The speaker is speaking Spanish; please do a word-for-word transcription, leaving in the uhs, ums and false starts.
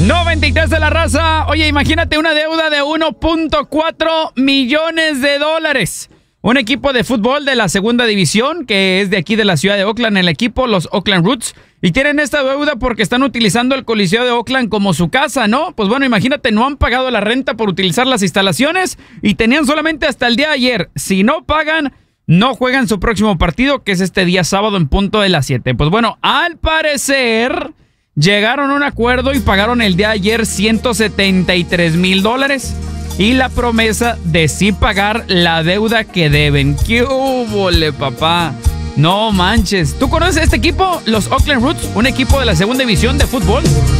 noventa y tres de la raza. Oye, imagínate una deuda de uno punto cuatro millones de dólares. Un equipo de fútbol de la segunda división, que es de aquí de la ciudad de Oakland, el equipo, los Oakland Roots, y tienen esta deuda porque están utilizando el Coliseo de Oakland como su casa, ¿no? Pues bueno, imagínate, no han pagado la renta por utilizar las instalaciones y tenían solamente hasta el día de ayer. Si no pagan, no juegan su próximo partido, que es este día sábado en punto de las siete. Pues bueno, al parecer llegaron a un acuerdo y pagaron el día de ayer ciento setenta y tres mil dólares. Y la promesa de sí pagar la deuda que deben. ¡Qué húbole, papá! No manches. ¿Tú conoces este equipo? Los Oakland Roots, un equipo de la segunda división de fútbol.